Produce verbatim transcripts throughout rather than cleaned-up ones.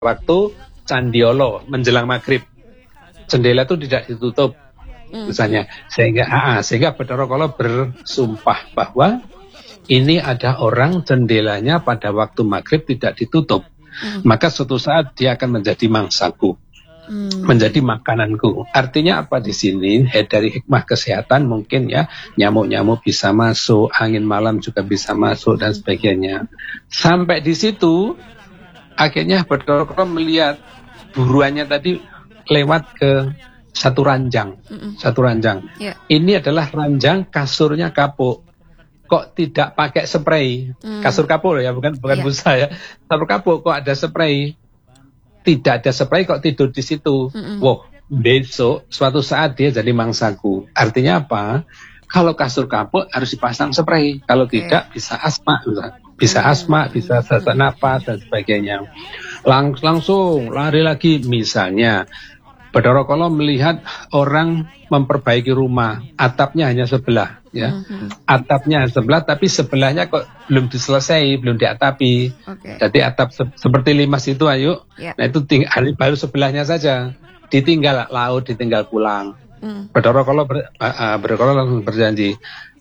waktu Candiolo menjelang maghrib, jendela itu tidak ditutup, mm. misalnya, sehingga ah, sehingga Bathara Kala bersumpah bahwa ini ada orang jendelanya pada waktu maghrib tidak ditutup, mm. maka suatu saat dia akan menjadi mangsaku, mm. menjadi makananku. Artinya apa di sini? Eh, dari hikmah kesehatan mungkin ya, nyamuk-nyamuk bisa masuk, angin malam juga bisa masuk dan sebagainya. Sampai di situ akhirnya Bathara Kala melihat buruannya tadi lewat ke satu ranjang, Mm-mm. satu ranjang. Yeah. Ini adalah ranjang kasurnya kapuk. Kok tidak pakai spray? Mm. Kasur kapuk ya, bukan bukan yeah. busa ya. Kasur kapuk kok ada spray? Tidak ada spray kok tidur di situ. Mm-mm. Wow, besok suatu saat dia jadi mangsaku. Artinya apa? Kalau kasur kapuk harus dipasang spray. Kalau okay. tidak bisa asma, bisa asma, bisa sesak napas dan sebagainya. Lang- langsung lari lagi, misalnya Bathara Kala melihat orang memperbaiki rumah, atapnya hanya sebelah, ya, mm-hmm. atapnya sebelah, tapi sebelahnya kok belum diselesai, belum diatapi. Okay. Jadi atap se- seperti limas itu, ayo, yeah. nah itu ting- baru sebelahnya saja, ditinggal laut, ditinggal pulang. Mm. Bathara Kala ber- uh, uh, langsung berjanji,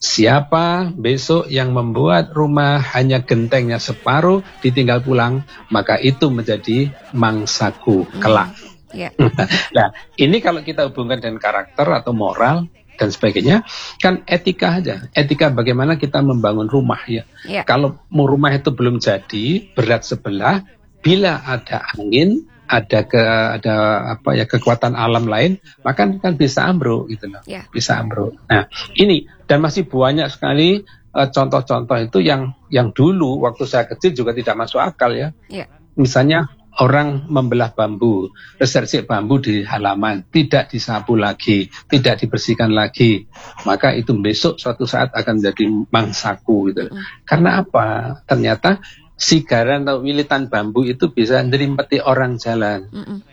siapa besok yang membuat rumah hanya gentengnya separuh ditinggal pulang, maka itu menjadi mangsaku kelak. Mm. Yeah. Nah, ini kalau kita hubungkan dengan karakter atau moral dan sebagainya, kan etika aja. Etika bagaimana kita membangun rumah ya. Yeah. Kalau rumah itu belum jadi, berat sebelah, bila ada angin, ada ke ada apa ya kekuatan alam lain, maka kan bisa ambruk gitu loh. Yeah. Bisa ambruk. Nah, ini dan masih banyak sekali uh, contoh-contoh itu yang yang dulu waktu saya kecil juga tidak masuk akal ya. Yeah. Misalnya orang membelah bambu, resek bambu di halaman, tidak disapu lagi, tidak dibersihkan lagi, maka itu besok suatu saat akan menjadi mangsaku gitu. Mm. Karena apa? Ternyata sigaran atau wilitan bambu itu bisa nerimpeti orang jalan.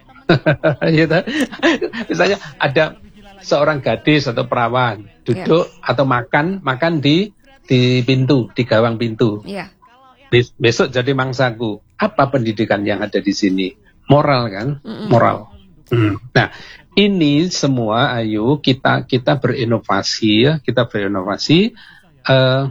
gitu. Misalnya ada seorang gadis atau perawan duduk yeah. atau makan makan di di pintu, di gawang pintu. Yeah. Besok jadi mangsaku. Apa pendidikan yang ada di sini? Moral kan? Mm-mm. Moral. Mm. Nah, ini semua ayo kita kita berinovasi ya, kita berinovasi uh,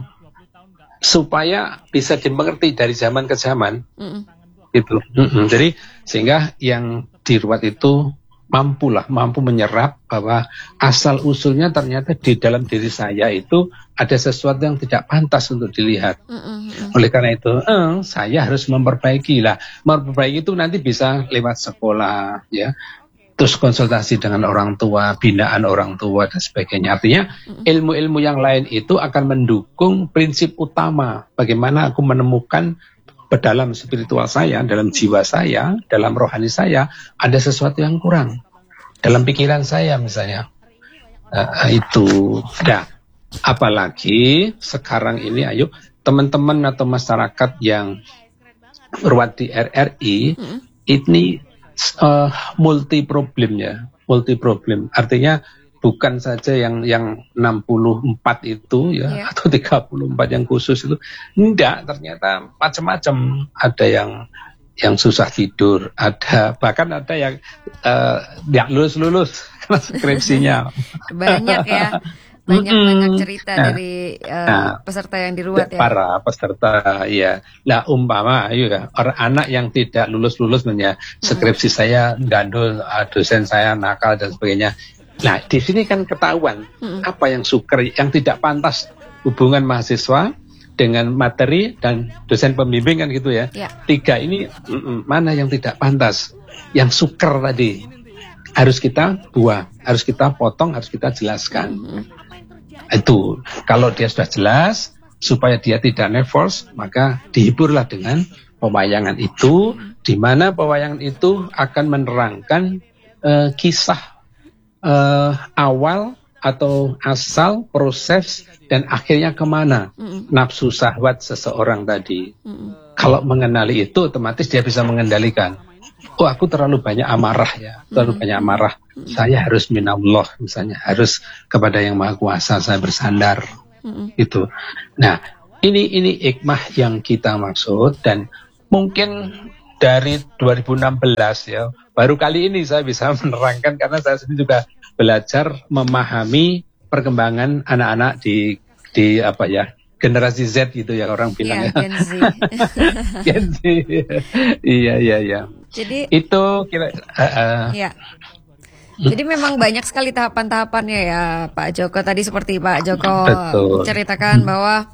supaya bisa dimengerti dari zaman ke zaman. Mm-mm. Gitu. Mm-mm. Jadi sehingga yang diruat itu mampulah mampu menyerap bahwa asal usulnya ternyata di dalam diri saya itu ada sesuatu yang tidak pantas untuk dilihat. Mm-hmm. Oleh karena itu eh, saya harus memperbaiki lah. Memperbaiki itu nanti bisa lewat sekolah ya, terus konsultasi dengan orang tua, binaan orang tua dan sebagainya. Artinya mm-hmm. ilmu-ilmu yang lain itu akan mendukung prinsip utama bagaimana aku menemukan dalam spiritual saya, dalam jiwa saya, dalam rohani saya, ada sesuatu yang kurang. Dalam pikiran saya misalnya. Uh, itu. Nah, apalagi sekarang ini, ayo, teman-teman atau masyarakat yang beruat di R R I, hmm. ini uh, multi problem ya. Multi problem. Artinya, bukan saja yang yang enam puluh empat itu ya yeah. atau tiga puluh empat yang khusus itu, enggak, ternyata macam-macam. Ada yang yang susah tidur, ada bahkan ada yang uh, yang lulus-lulus karena skripsinya. Banyak ya. Banyak-banyak cerita nah, dari uh, nah, peserta yang diruat ya. Para peserta ya. Nah, umpama ya orang anak yang tidak lulus-lulus punya skripsi hmm. saya gandul, dosen saya nakal dan sebagainya. Nah, di sini kan ketahuan hmm. apa yang suker, yang tidak pantas hubungan mahasiswa dengan materi dan dosen pembimbing kan gitu ya. Ya. Tiga ini mm, mana yang tidak pantas, yang suker tadi harus kita buang, harus kita potong, harus kita jelaskan. Hmm. Itu kalau dia sudah jelas supaya dia tidak nervous, maka dihiburlah dengan pewayangan itu, di mana pewayangan itu akan menerangkan uh, kisah Uh, awal atau asal proses dan akhirnya kemana mm-mm. nafsu syahwat seseorang tadi. Mm-mm. Kalau mengenali itu otomatis dia bisa mengendalikan. Oh, aku terlalu banyak amarah ya, terlalu mm-hmm. banyak amarah. Mm-hmm. Saya harus minallah misalnya, harus kepada yang Maha Kuasa saya bersandar. Mm-hmm. Itu. Nah, ini ini hikmah yang kita maksud dan mungkin dari dua ribu enam belas ya, baru kali ini saya bisa menerangkan karena saya sendiri juga belajar memahami perkembangan anak-anak di di apa ya generasi Z gitu ya orang bilang ya. Gen Z. Gen Z. Iya iya iya. Jadi itu kira. Uh, uh, ya. Jadi memang banyak sekali tahapan-tahapannya ya Pak Joko. Tadi seperti Pak Joko Betul. ceritakan bahwa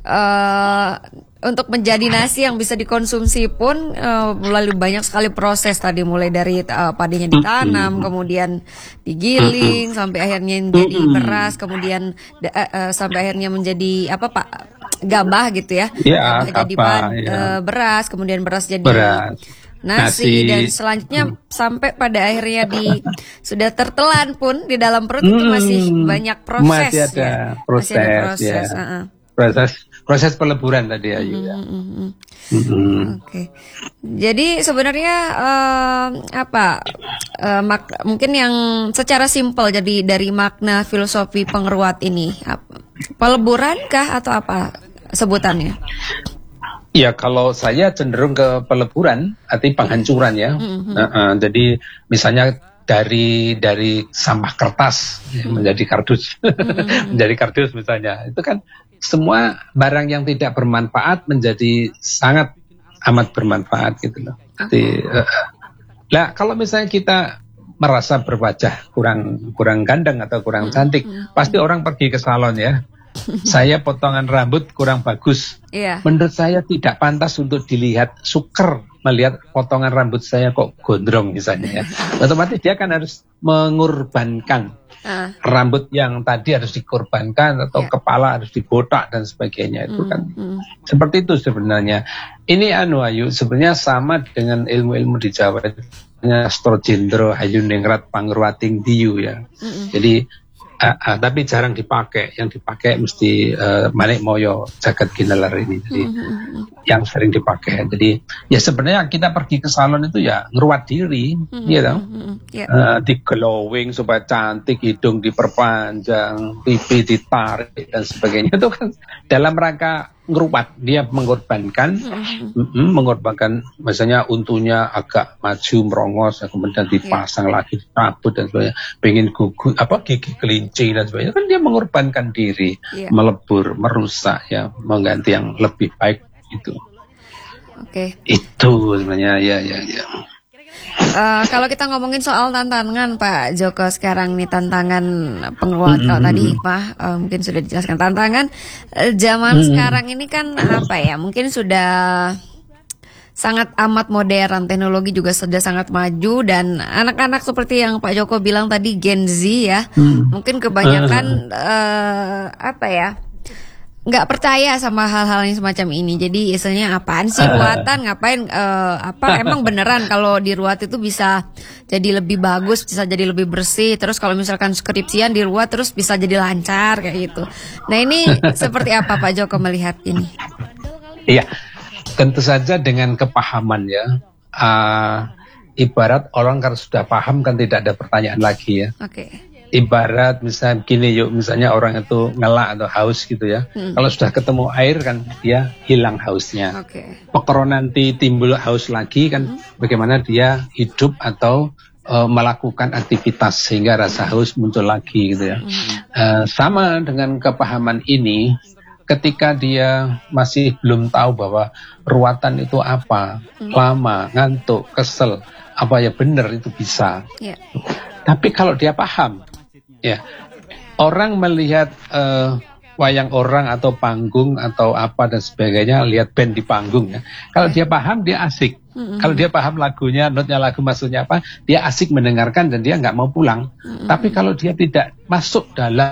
uh, untuk menjadi nasi yang bisa dikonsumsi pun uh, melalui banyak sekali proses tadi, mulai dari uh, padinya ditanam, kemudian digiling sampai akhirnya menjadi beras, kemudian uh, uh, sampai akhirnya menjadi apa Pak gabah gitu ya. Ya, gabah jadi pad, ya. uh, beras, kemudian beras jadi beras. Nasi, nasi dan selanjutnya hmm. sampai pada akhirnya di sudah tertelan pun di dalam perut hmm. itu masih banyak proses masih ada ya. proses, masih ada proses, ya. uh-uh. proses proses peleburan tadi ya. Hmm, hmm, hmm. hmm. Oke, okay. Jadi sebenarnya uh, apa uh, mak- mungkin yang secara simpel jadi dari makna filosofi pengeruat ini apa? Peleburankah atau apa sebutannya? Ya, kalau saya cenderung ke peleburan, arti penghancuran ya. Mm-hmm. Uh, uh, jadi misalnya dari dari sampah kertas mm-hmm. menjadi kardus, mm-hmm. menjadi kardus misalnya, itu kan semua barang yang tidak bermanfaat menjadi sangat amat bermanfaat gitu loh. Jadi, uh, nah kalau misalnya kita merasa berwajah kurang kurang ganteng atau kurang cantik, mm-hmm. pasti orang pergi ke salon ya. Saya potongan rambut kurang bagus. Yeah. Menurut saya tidak pantas untuk dilihat suker melihat potongan rambut saya kok gondrong misalnya ya. Otomatis dia kan harus mengorbankan uh. rambut yang tadi harus dikorbankan atau yeah. kepala harus dibotak dan sebagainya itu mm, kan mm. seperti itu sebenarnya. Ini anu Ayu sebenarnya sama dengan ilmu-ilmu di Jawa. Astro Jendro Hayu Ningrat Pangruating Diyu ya. Mm-mm. Jadi Uh, uh, tapi jarang dipakai. Yang dipakai mesti uh, Manik Moyo Jagat Ginelar ini. Jadi mm-hmm. yang sering dipakai. Jadi ya sebenarnya kita pergi ke salon itu ya ngeruat diri, mm-hmm. ya dong. Mm-hmm. Yeah. Uh, di glowing supaya cantik, hidung diperpanjang, pipi ditarik dan sebagainya. Itu kan dalam rangka ngeruat, dia mengorbankan, mm-hmm. mm-hmm, mengorbankan, misalnya untunya agak maju merongos, kemudian dipasang yeah. lagi, dicabut dan sebagainya, pengen gugu, apa gigi kelinci dan sebagainya, kan dia mengorbankan diri, yeah. melebur, merusak, ya, mengganti yang lebih baik itu. Oke. Okay. Itu sebenarnya ya, ya, ya. Uh, kalau kita ngomongin soal tantangan Pak Joko sekarang nih, tantangan pengeluaran mm-hmm. kalau tadi Pak uh, mungkin sudah dijelaskan tantangan uh, zaman mm-hmm. sekarang ini kan apa ya, mungkin sudah sangat amat modern, teknologi juga sudah sangat maju, dan anak-anak seperti yang Pak Joko bilang tadi Gen Z ya, mm. mungkin kebanyakan uh, apa ya, nggak percaya sama hal-hal yang semacam ini. Jadi istilahnya apaan sih ruatan, ngapain uh, apa emang beneran kalau diruat itu bisa jadi lebih bagus, bisa jadi lebih bersih, terus kalau misalkan skripsian diruat terus bisa jadi lancar kayak gitu. Nah ini seperti apa Pak Joko melihat ini? Iya, tentu saja dengan kepahaman ya, uh, ibarat orang kalau sudah paham kan tidak ada pertanyaan lagi ya. Oke. Okay. Ibarat misalnya gini yuk, misalnya orang itu ngelak atau haus gitu ya. Hmm. Kalau sudah ketemu air kan dia hilang hausnya. Okay. Pokoknya nanti timbul haus lagi kan, hmm. bagaimana dia hidup atau uh, melakukan aktivitas sehingga rasa haus muncul lagi gitu ya. Hmm. Uh, sama dengan kepahaman ini, ketika dia masih belum tahu bahwa ruatan itu apa, hmm. lama, ngantuk, kesel, apa ya benar itu bisa. Yeah. Tapi kalau dia paham, ya, orang melihat uh, wayang orang atau panggung atau apa dan sebagainya, lihat band di panggung ya. Kalau dia paham, dia asik. Mm-hmm. Kalau dia paham lagunya, notnya lagu maksudnya apa, dia asik mendengarkan dan dia nggak mau pulang. Mm-hmm. Tapi kalau dia tidak masuk dalam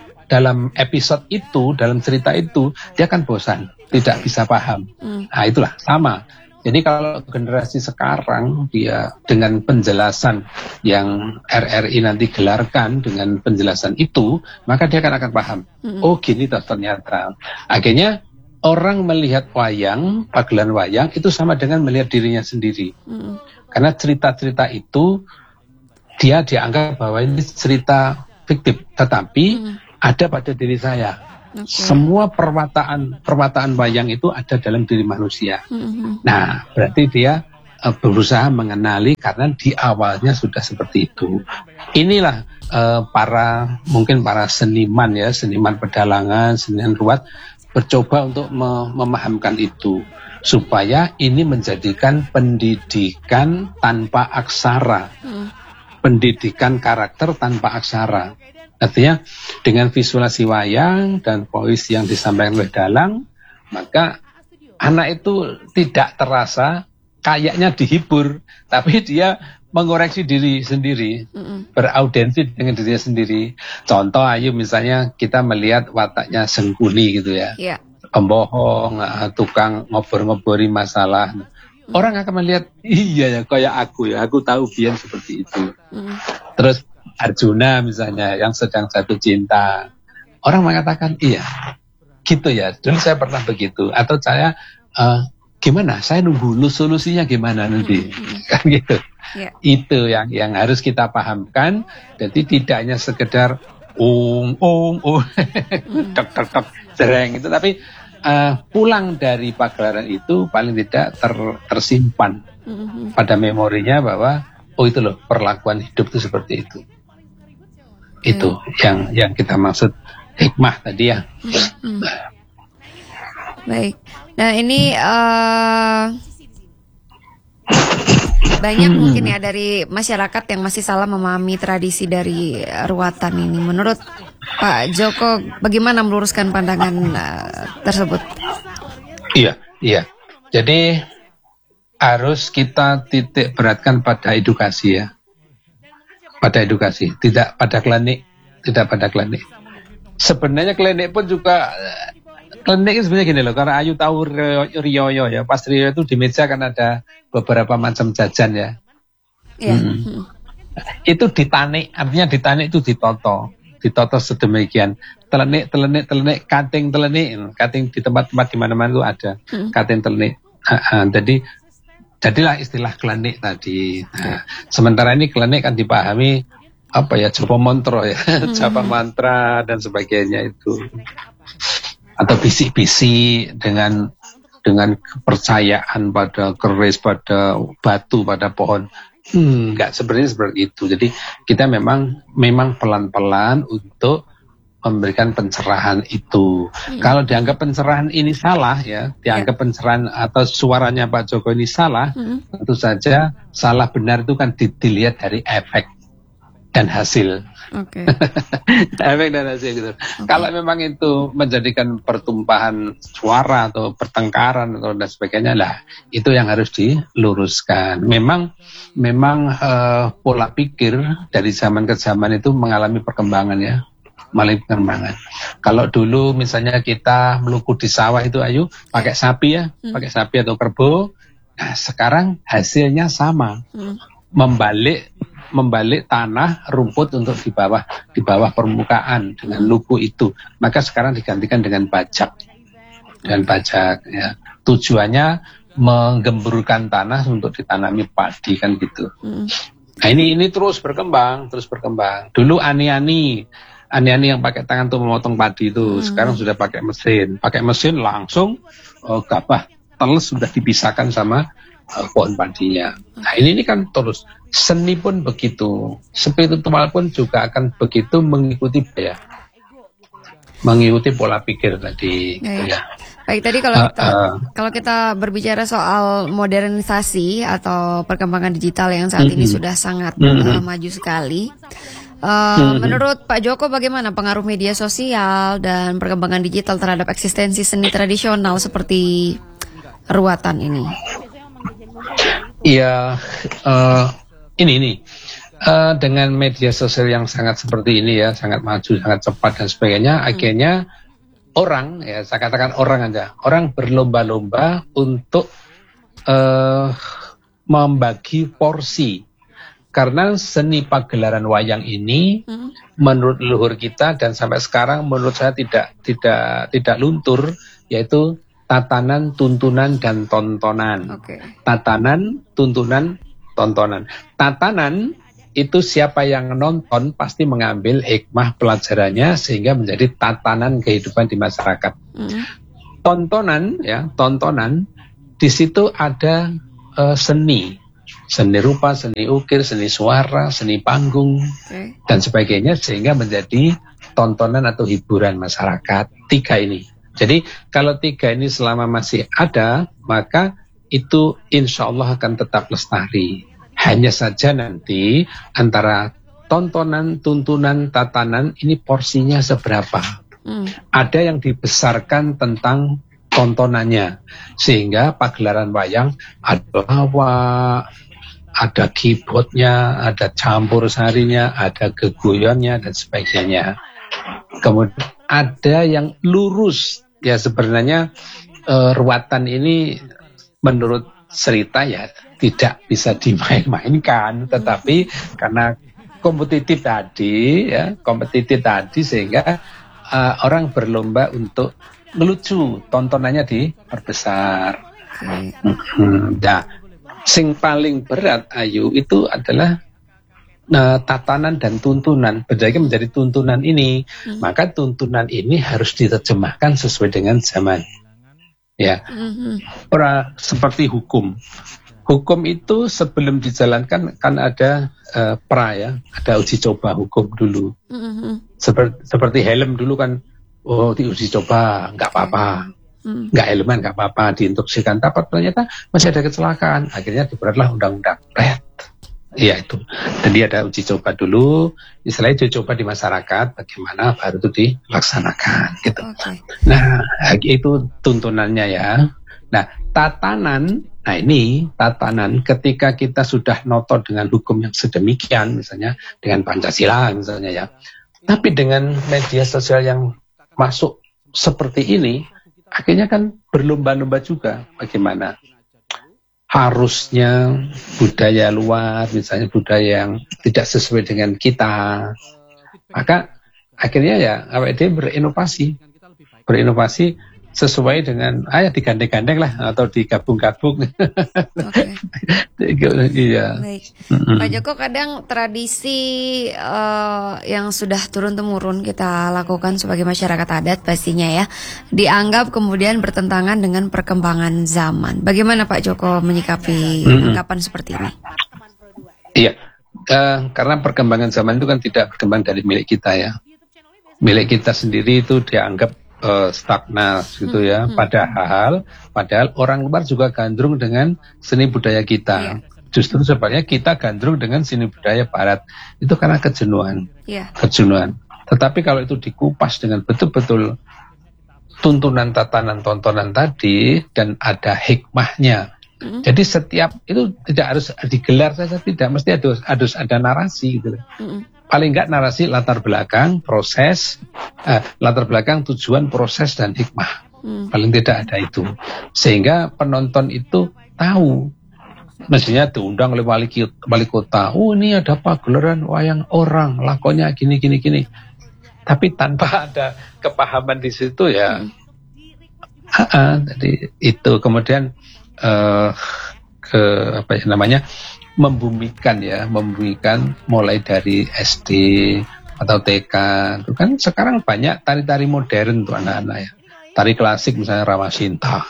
dalam episode itu, dalam cerita itu, dia akan bosan, tidak bisa paham. Mm. Nah itulah sama. Jadi kalau generasi sekarang dia dengan penjelasan yang R R I nanti gelarkan dengan penjelasan itu, maka dia akan akan paham. Mm-hmm. Oh gini toh ternyata. Akhirnya orang melihat wayang, pagelaran wayang itu sama dengan melihat dirinya sendiri. Mm-hmm. Karena cerita-cerita itu dia dianggap bahwa ini cerita fiktif, tetapi mm-hmm. ada pada diri saya. Okay. Semua perwataan perwataan wayang itu ada dalam diri manusia. Mm-hmm. Nah, berarti dia uh, berusaha mengenali karena di awalnya sudah seperti itu. Inilah uh, para mungkin para seniman ya, seniman pedalangan, seniman ruwat bercoba untuk me- memahamkan itu supaya ini menjadikan pendidikan tanpa aksara, hmm. pendidikan karakter tanpa aksara. Artinya dengan visualisasi wayang dan voice yang disampaikan oleh dalang, maka anak itu tidak terasa kayaknya dihibur, tapi dia mengoreksi diri sendiri, mm-mm. beraudensi dengan dirinya sendiri. Contoh ayo misalnya kita melihat wataknya Sengkuni gitu ya, yeah. pembohong, tukang ngobor-ngobori masalah. Mm. Orang akan melihat, iya ya kayak aku ya, aku tahu biar seperti itu. Mm. Terus Arjuna misalnya yang sedang jatuh cinta, orang mengatakan iya gitu ya, dulu saya pernah begitu, atau saya uh, gimana saya nunggu lu solusinya gimana nanti, mm-hmm. kan gitu. Yeah. Itu yang yang harus kita pahamkan. Jadi tidak hanya sekedar ung ung ung tek tek tek jereng itu, tapi uh, pulang dari pagelaran itu paling tidak ter, tersimpan mm-hmm. pada memorinya bahwa oh itu loh perlakuan hidup itu seperti itu. Itu hmm. yang yang kita maksud hikmah tadi ya. Hmm. Baik. Nah ini uh, banyak hmm. mungkin ya dari masyarakat yang masih salah memahami tradisi dari ruatan ini. Menurut Pak Joko, bagaimana meluruskan pandangan uh, tersebut? Iya, iya. Jadi harus kita titik beratkan pada edukasi ya. Pada edukasi, tidak pada klinik, tidak pada klinik. Sebenarnya klinik pun juga, klinik sebenarnya gini loh, karena Ayu tahu Rioyo ya, pas Rioyo itu di meja kan ada beberapa macam jajan ya. Yeah. Hmm. Itu ditanik, artinya ditanik itu ditoto, ditoto sedemikian. Telenik, telenik, telenik, kating telenik, kating di tempat-tempat di mana-mana itu ada, hmm. kating telenik. Uh, uh, jadi Jadilah istilah klinik tadi. Nah, sementara ini klinik kan dipahami apa ya, japa mantra ya, hmm. japa mantra dan sebagainya itu, atau bisik-bisik dengan dengan kepercayaan pada keris, pada batu, pada pohon. Hmm, enggak sebenarnya seperti itu. Jadi kita memang memang pelan-pelan untuk memberikan pencerahan itu. Hmm. Kalau dianggap pencerahan ini salah ya, dianggap yeah. pencerahan atau suaranya Pak Joko ini salah, hmm. tentu saja salah benar itu kan dilihat dari efek dan hasil. Okay. Efek dan hasil gitu. Okay. Kalau memang itu menjadikan pertumpahan suara atau pertengkaran atau dan sebagainya lah, itu yang harus diluruskan. Memang memang uh, pola pikir dari zaman ke zaman itu mengalami perkembangan ya. Malah perkembangan. Kalau dulu misalnya kita meluku di sawah itu Ayu pakai sapi ya, hmm. pakai sapi atau kerbau. Nah sekarang hasilnya sama, hmm. membalik membalik tanah rumput untuk di bawah di bawah permukaan dengan luku itu. Maka sekarang digantikan dengan bajak, dengan bajak. Ya. Tujuannya menggemburkan tanah untuk ditanami padi kan gitu. Hmm. Nah ini ini terus berkembang, terus berkembang. Dulu ani-ani Ani-ani yang pakai tangan tuh memotong padi itu, hmm. sekarang sudah pakai mesin. Pakai mesin langsung uh, gabah teles sudah dipisahkan sama uh, pohon padinya. Nah ini, ini kan terus. Seni pun begitu. Spiritual pun juga akan begitu mengikuti ya. Mengikuti pola pikir tadi. Baik, ya. Baik tadi kalau kita, uh, uh, kalau kita berbicara soal modernisasi atau perkembangan digital yang saat uh-huh. ini sudah sangat uh-huh. uh, maju sekali. Uh, hmm. Menurut Pak Joko bagaimana pengaruh media sosial dan perkembangan digital terhadap eksistensi seni tradisional seperti ruatan ini? Iya, uh, ini ini uh, dengan media sosial yang sangat seperti ini ya, sangat maju, sangat cepat dan sebagainya, hmm. akhirnya orang ya, saya katakan orang aja, orang berlomba-lomba untuk uh, membagi porsi. Karena seni pagelaran wayang ini hmm. menurut leluhur kita dan sampai sekarang menurut saya tidak tidak tidak luntur, yaitu tatanan, tuntunan dan tontonan. Okay. Tatanan, tuntunan, tontonan. Tatanan itu siapa yang nonton pasti mengambil hikmah pelajarannya sehingga menjadi tatanan kehidupan di masyarakat. Hmm. Tontonan ya, tontonan di situ ada uh, seni, seni rupa, seni ukir, seni suara, seni panggung, okay. dan sebagainya, sehingga menjadi tontonan atau hiburan masyarakat. Tiga ini. Jadi kalau tiga ini selama masih ada, maka itu insya Allah akan tetap lestari. Hanya saja nanti antara tontonan, tuntunan, tatanan ini porsinya seberapa. Hmm. Ada yang dibesarkan tentang tontonannya, sehingga pagelaran wayang ada lawak, ada keyboardnya, ada campur sarinya, ada geguyonnya dan sebagainya. Kemudian ada yang lurus, ya sebenarnya uh, ruatan ini menurut cerita ya tidak bisa dimain-mainkan, tetapi karena kompetitif tadi, ya kompetitif tadi sehingga uh, orang berlomba untuk ngelucu, tontonannya diperbesar. Okay. Hmm, nah, sing paling berat Ayu itu adalah Nah, tatanan dan tuntunan. Berdasarkan menjadi tuntunan ini, hmm. maka tuntunan ini harus diterjemahkan sesuai dengan zaman. Ya, hmm. Ora, seperti hukum. Hukum itu sebelum dijalankan kan ada uh, pra ya, ada uji coba hukum dulu. Hmm. Seperti, seperti helm dulu kan, oh diuji coba nggak apa-apa, hmm. nggak helman nggak apa-apa, diinstruksikan. Tapi ternyata masih ada kecelakaan. Akhirnya dibuatlah undang-undang. Red. Iya itu. Jadi ada uji coba dulu, istilahnya uji coba di masyarakat, bagaimana baru itu dilaksanakan gitu. Okay. Nah, itu tuntunannya ya. Nah, tatanan, nah ini tatanan ketika kita sudah noto dengan hukum yang sedemikian, misalnya dengan Pancasila misalnya ya. Tapi dengan media sosial yang masuk seperti ini, akhirnya kan berlomba-lomba juga bagaimana. Harusnya budaya luar, misalnya budaya yang tidak sesuai dengan kita, maka akhirnya ya A W D berinovasi, berinovasi sesuai dengan, ayah digandeng-gandeng lah atau digabung-gabung. Oke. Iya. Baik. Mm-hmm. Pak Joko, kadang tradisi uh, yang sudah turun-temurun kita lakukan sebagai masyarakat adat pastinya ya, dianggap kemudian bertentangan dengan perkembangan zaman. Bagaimana Pak Joko menyikapi mm-hmm. anggapan seperti ini? Iya, uh, karena perkembangan zaman itu kan tidak berkembang dari milik kita ya. Milik kita sendiri itu dianggap Uh, stagnan gitu ya. Hmm, hmm. Padahal, padahal orang luar juga gandrung dengan seni budaya kita. Yeah. Justru sebenarnya kita gandrung dengan seni budaya Barat. Itu karena kejenuhan, yeah. kejenuhan. Tetapi kalau itu dikupas dengan betul-betul tuntunan tatanan tontonan tadi dan ada hikmahnya. Mm-hmm. Jadi setiap itu tidak harus digelar saja, tidak mesti harus, harus ada narasi gitu. Mm-hmm. Paling enggak narasi latar belakang, proses, eh, latar belakang, tujuan, proses, dan hikmah. Hmm. Paling tidak ada itu. Sehingga penonton itu tahu. Mestinya diundang oleh wali, wali kota. Oh ini ada pagelaran wayang orang, lakonnya gini, gini, gini. Tapi tanpa ada kepahaman di situ ya. Hmm. Uh-uh, jadi itu. Kemudian uh, ke apa ya namanya? membumikan ya, membumikan mulai dari S D atau T K. Itu kan sekarang banyak tari-tari modern tuh anak-anak ya. Tari klasik misalnya Rawasinta.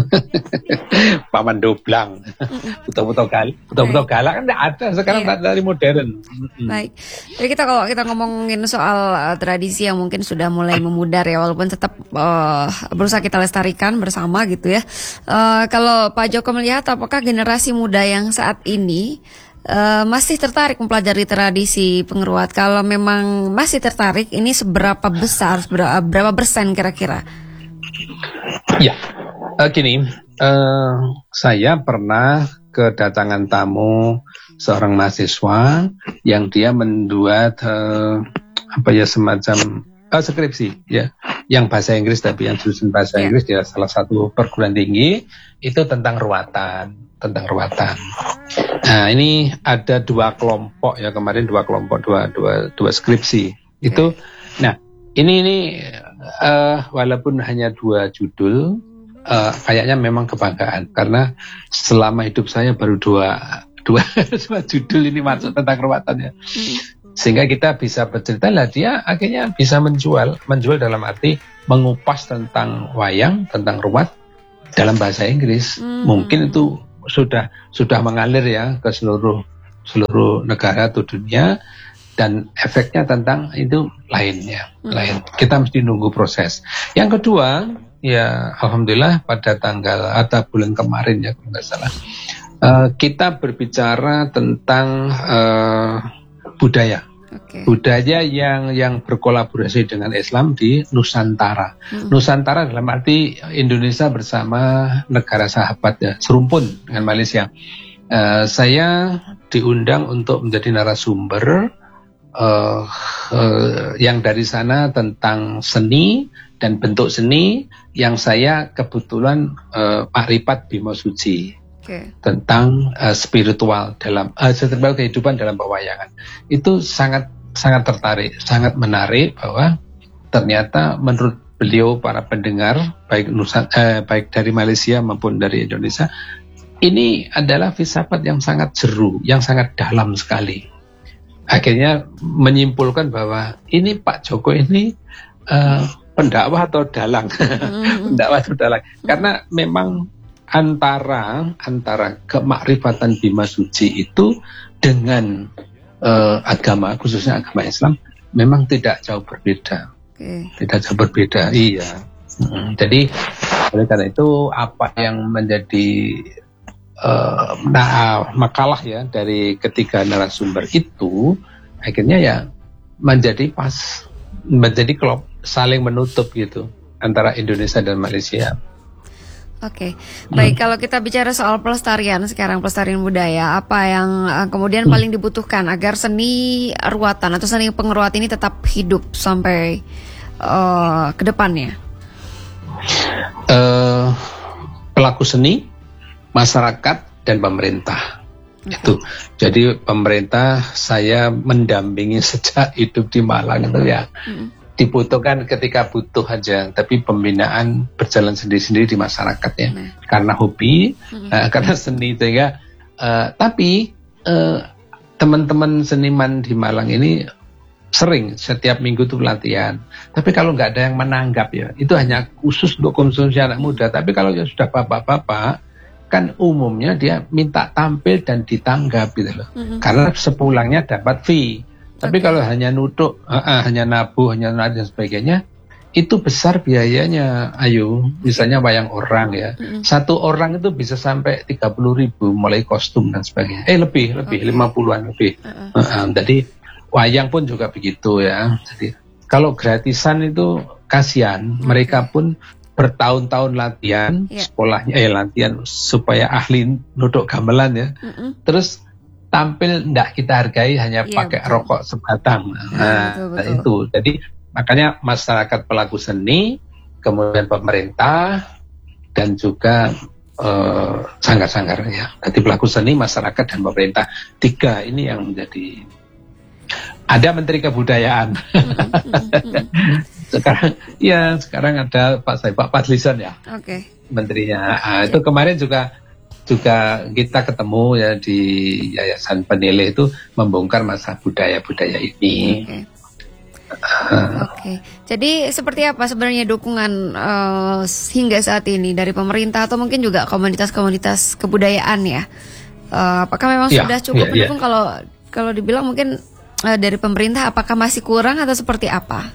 Paman Doblang. Puto-puto galak, puto-puto galak kan enggak ada sekarang yeah. tari modern. Baik. Jadi kita kalau kita ngomongin soal uh, tradisi yang mungkin sudah mulai memudar ya, walaupun tetap uh, berusaha kita lestarikan bersama gitu ya. Uh, kalau Pak Joko melihat apakah generasi muda yang saat ini uh, masih tertarik mempelajari tradisi pengeruat? Kalau memang masih tertarik, ini seberapa besar, berapa, berapa persen kira-kira? Ya. Uh, gini, uh, saya pernah kedatangan tamu seorang mahasiswa yang dia membuat uh, apa ya semacam uh, skripsi ya, yang bahasa Inggris tapi yang jurusan bahasa Inggris di salah satu perguruan tinggi itu tentang ruatan, tentang ruatan. Nah ini ada dua kelompok ya kemarin dua kelompok dua dua dua skripsi itu. Nah ini ini uh, walaupun hanya dua judul. Uh, kayaknya memang kebanggaan karena selama hidup saya baru dua dua, dua judul ini masuk tentang ruatan ya, sehingga kita bisa bercerita lah dia akhirnya bisa menjual menjual dalam arti mengupas tentang wayang tentang ruat dalam bahasa Inggris. Hmm. Mungkin itu sudah sudah mengalir ya ke seluruh seluruh negara atau dunia, dan efeknya tentang itu lainnya hmm. lain. Kita mesti nunggu proses. Yang kedua, ya alhamdulillah pada tanggal atau bulan kemarin ya kalau nggak salah, uh, kita berbicara tentang uh, budaya. Okay. Budaya yang yang berkolaborasi dengan Islam di Nusantara. Hmm. Nusantara dalam arti Indonesia bersama negara sahabat ya, serumpun dengan Malaysia. Uh, saya diundang untuk menjadi narasumber uh, uh, yang dari sana tentang seni dan bentuk seni, yang saya kebetulan uh, Pak Ripat Bimo Suci. Okay. Tentang uh, spiritual dalam uh, spiritual kehidupan dalam pewayangan. Itu sangat sangat tertarik, sangat menarik bahwa ternyata menurut beliau para pendengar baik Nusa, eh, baik dari Malaysia maupun dari Indonesia, ini adalah filsafat yang sangat seru, yang sangat dalam sekali. Akhirnya menyimpulkan bahwa ini Pak Joko ini uh, pendakwah atau dalang, pendakwah atau dalang, karena memang antara antara kemakrifatan Bima Suci itu dengan uh, agama, khususnya agama Islam, memang tidak jauh berbeda. Okay. Tidak jauh berbeda, iya. Hmm, jadi oleh karena itu apa yang menjadi uh, nah, makalah ya dari ketiga narasumber itu, akhirnya ya menjadi pas, menjadi klop, saling menutup gitu antara Indonesia dan Malaysia. Oke, okay. Baik, hmm. kalau kita bicara soal pelestarian sekarang, pelestarian budaya, apa yang uh, kemudian hmm. paling dibutuhkan agar seni ruatan atau seni pengeruat ini tetap hidup sampai uh, ke depannya? Uh, pelaku seni, masyarakat, dan pemerintah. Okay. Itu. Jadi pemerintah saya mendampingi sejak hidup di Malang itu ya. Hmm. Dibutuhkan ketika butuh aja, tapi pembinaan berjalan sendiri-sendiri di masyarakat ya, hmm. karena hobi, hmm. uh, karena seni sehingga. Uh, tapi uh, teman-teman seniman di Malang ini sering setiap minggu tuh latihan. Tapi kalau nggak ada yang menanggap ya, itu hanya khusus untuk konsumsi anak muda. Tapi kalau ya sudah bapak-bapak, kan umumnya dia minta tampil dan ditanggap gitu loh, hmm. karena sepulangnya dapat fee. Tapi okay. kalau hanya nutuk, uh, uh, hanya nabuh, hanya nari dan sebagainya, itu besar biayanya. Ayo, misalnya wayang orang ya, mm-hmm. satu orang itu bisa sampai tiga puluh ribu mulai kostum dan sebagainya. Eh lebih, lebih, lima puluhan lebih. Uh-uh. Uh, uh, jadi wayang pun juga begitu ya. Jadi kalau gratisan itu kasihan, okay. mereka pun bertahun-tahun latihan, yeah. sekolahnya eh latihan supaya ahli nutuk gamelan ya. Mm-hmm. Terus tampil tidak kita hargai, hanya iya, pakai betul. rokok sebatang. Nah, betul, betul. Itu. Jadi makanya masyarakat pelaku seni, kemudian pemerintah, dan juga uh, sanggar-sanggar ya. Jadi pelaku seni, masyarakat, dan pemerintah. Tiga ini yang menjadi. Ada Menteri Kebudayaan. sekarang, ya sekarang ada Pak saya Pak Fadlizon ya. Oke. Okay. Menterinya. Nah, itu kemarin juga. Juga kita ketemu ya di Yayasan Penilai itu membongkar masalah budaya-budaya ini. Oke. Okay. Uh, okay. Jadi seperti apa sebenarnya dukungan uh, hingga saat ini dari pemerintah atau mungkin juga komunitas-komunitas kebudayaan ya? Uh, apakah memang ya, sudah cukup ya, mendukung? Ya. Kalau kalau dibilang mungkin uh, dari pemerintah, apakah masih kurang atau seperti apa?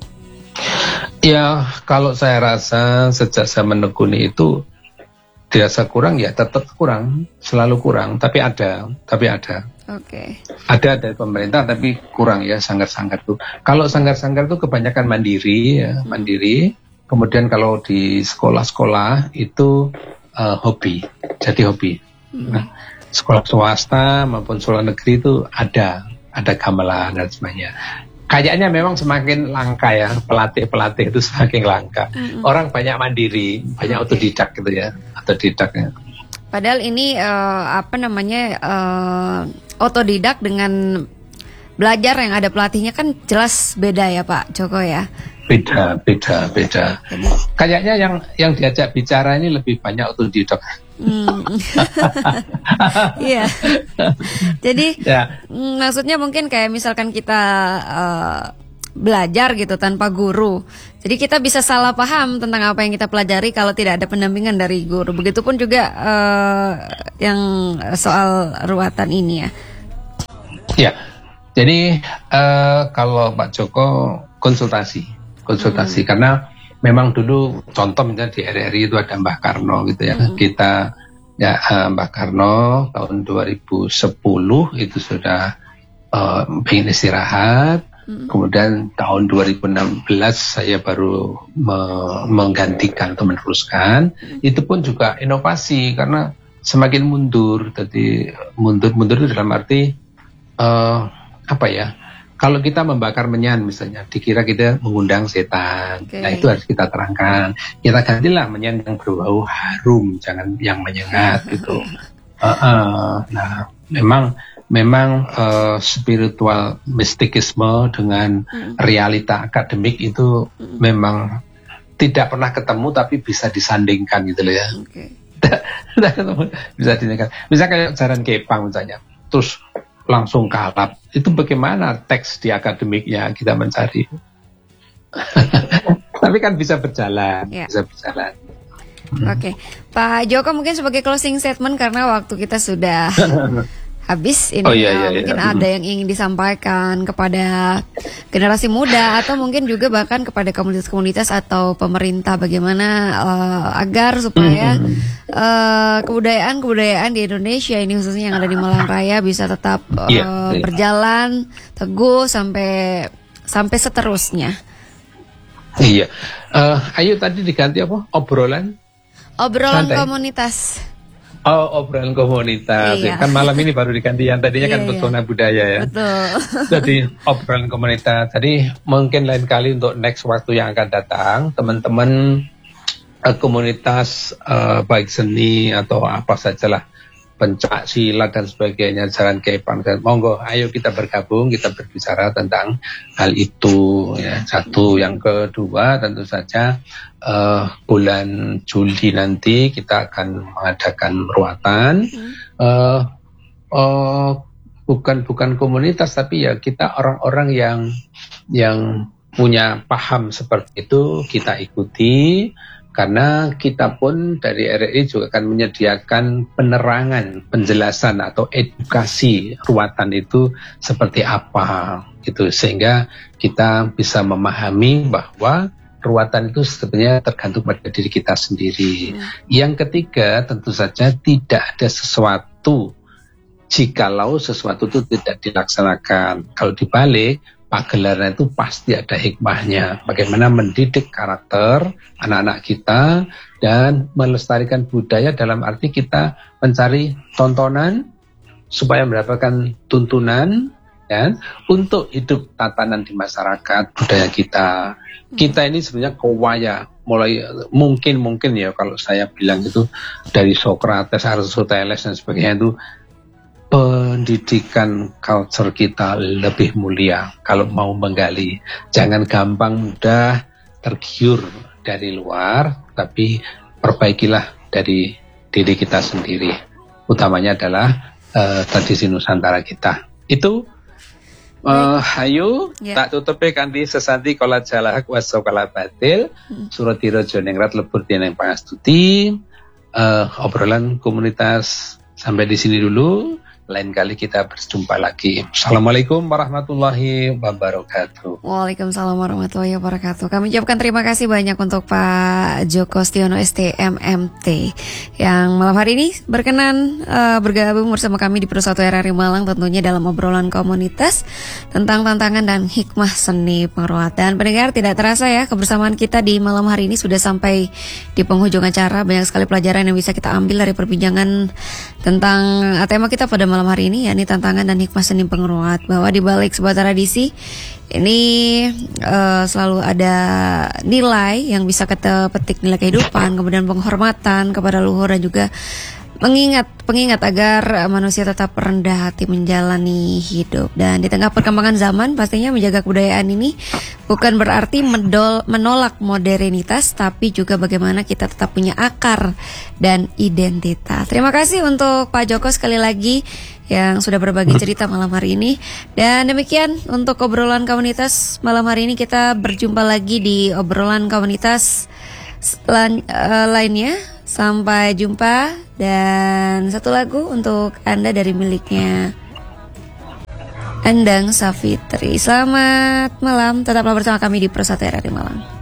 Ya kalau saya rasa sejak saya menekuni itu. Dirasa kurang ya tetap kurang, selalu kurang, tapi ada, tapi ada. Oke. Okay. Ada dari pemerintah tapi kurang ya, sanggar-sanggar tuh. Kalau sanggar-sanggar tuh kebanyakan mandiri ya, mandiri. Kemudian kalau di sekolah-sekolah itu uh, hobi, jadi hobi. Hmm. Nah, sekolah swasta maupun sekolah negeri itu ada, ada gamelan dan sebagainya. Kayaknya memang semakin langka ya, pelatih-pelatih itu semakin langka. Mm-hmm. Orang banyak mandiri, banyak otodidak gitu ya, otodidak ya. Padahal ini uh, apa namanya uh, otodidak dengan belajar yang ada pelatihnya kan jelas beda ya Pak Joko ya. Beda, beda, beda. Jadi, kayaknya yang yang diajak bicara ini lebih banyak otodidak. Hmm. Iya. Jadi ya. Maksudnya mungkin kayak misalkan kita uh, belajar gitu tanpa guru. Jadi kita bisa salah paham tentang apa yang kita pelajari kalau tidak ada pendampingan dari guru. Begitupun juga uh, yang soal ruatan ini ya. Ya, jadi uh, kalau Pak Joko konsultasi, konsultasi hmm. karena memang dulu contoh misalnya di R R I itu ada Mbah Karno gitu ya. Hmm. Kita ya uh, Mbah Karno tahun dua ribu sepuluh itu sudah uh, ingin istirahat. Kemudian tahun dua ribu enam belas saya baru me- menggantikan atau meneruskan. Itu pun juga inovasi karena semakin mundur. Jadi mundur-mundur itu dalam arti uh, apa ya? Kalau kita membakar menyan misalnya, dikira kita mengundang setan. Okay. Nah itu harus kita terangkan. Kita gantilah menyan yang berbau harum, jangan yang menyengat gitu. Uh, uh, nah memang Memang uh, spiritual mistikisme dengan hmm. realita akademik itu hmm. memang tidak pernah ketemu tapi bisa disandingkan gitu loh ya. Okay. Bisa disandingkan. Bisa kayak Jaran Kepang misalnya, terus langsung kalap. Itu bagaimana teks di akademiknya kita mencari. Tapi kan bisa berjalan, yeah. bisa berjalan. Hmm. Oke, okay. Pak Joko mungkin sebagai closing statement karena waktu kita sudah habis ini, oh, iya, iya, mungkin iya. ada yang ingin disampaikan kepada generasi muda atau mungkin juga bahkan kepada komunitas-komunitas atau pemerintah bagaimana uh, agar supaya uh, kebudayaan-kebudayaan di Indonesia ini khususnya yang ada di Malang Raya bisa tetap uh, yeah, yeah. berjalan teguh sampai sampai seterusnya. Iya, uh, ayo tadi diganti apa? Obrolan? Obrolan Santai. Komunitas. Oh, obrolan komunitas. Iya. Kan malam ini baru diganti yang tadinya iya, kan pesona iya. budaya ya. Betul. Jadi obrolan komunitas. Jadi mungkin lain kali untuk next waktu yang akan datang, teman-teman uh, komunitas uh, baik seni atau apa sajalah, pencak silat dan sebagainya, Jaran Kepang, dan monggo, ayo kita bergabung, kita berbicara tentang hal itu. Ya, satu, yang kedua tentu saja. Uh, bulan Juli nanti kita akan mengadakan ruatan hmm. uh, uh, bukan bukan komunitas tapi ya kita orang-orang yang yang punya paham seperti itu kita ikuti karena kita pun dari R R I juga akan menyediakan penerangan, penjelasan atau edukasi ruatan itu seperti apa gitu sehingga kita bisa memahami bahwa ruatan itu sebenarnya tergantung pada diri kita sendiri. Hmm. Yang ketiga, tentu saja tidak ada sesuatu jikalau sesuatu itu tidak dilaksanakan. Kalau dibalik, pagelaran itu pasti ada hikmahnya. Bagaimana mendidik karakter anak-anak kita dan melestarikan budaya dalam arti kita mencari tontonan supaya mendapatkan tuntunan ya, untuk hidup tatanan di masyarakat budaya kita. Kita ini sebenarnya kewaya, mulai mungkin mungkin ya kalau saya bilang itu dari Socrates, Aristoteles dan sebagainya itu pendidikan culture kita lebih mulia kalau mau menggali. Jangan gampang mudah tergiur dari luar, tapi perbaikilah dari diri kita sendiri. Utamanya adalah uh, tradisi Nusantara kita. Itu Uh, ayo yeah. tak tutupi kanthi sesanti kala jalak waso kala batil hmm. surat diraja ningrat lebur tieneng pangastuti. Uh, obrolan komunitas sampai di sini dulu. Lain kali kita berjumpa lagi. Assalamualaikum warahmatullahi wabarakatuh. Waalaikumsalam warahmatullahi wabarakatuh. Kami ucapkan terima kasih banyak untuk Pak Joko Stiono S T M M T yang malam hari ini berkenan uh, bergabung bersama kami di Persatu R R I Malang, tentunya dalam obrolan komunitas tentang tantangan dan hikmah seni pengeruat. Dan pendengar, tidak terasa ya kebersamaan kita di malam hari ini sudah sampai di penghujung acara. Banyak sekali pelajaran yang bisa kita ambil dari perbincangan tentang tema kita pada malam hari ini, yakni tantangan dan hikmah seni pengeruat. Bahwa di balik sebuah tradisi ini uh, selalu ada nilai yang bisa kita petik, nilai kehidupan, kemudian penghormatan kepada leluhur dan juga mengingat pengingat agar manusia tetap rendah hati menjalani hidup. Dan di tengah perkembangan zaman, pastinya menjaga kebudayaan ini bukan berarti mendol, menolak modernitas, tapi juga bagaimana kita tetap punya akar dan identitas. Terima kasih untuk Pak Joko sekali lagi yang sudah berbagi cerita malam hari ini. Dan demikian untuk obrolan komunitas malam hari ini. Kita berjumpa lagi di obrolan komunitas lan, uh, lainnya. Sampai jumpa. Dan satu lagu untuk Anda dari miliknya Endang Savitri. Selamat malam, tetaplah bersama kami di Persatu R R I Malang.